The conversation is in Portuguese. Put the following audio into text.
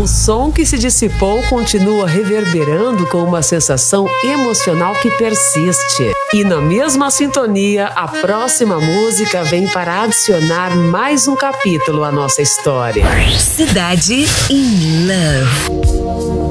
som que se dissipou continua reverberando com uma sensação emocional que persiste. E na mesma sintonia, a próxima música vem para adicionar mais um capítulo à nossa história. Cidade in Love.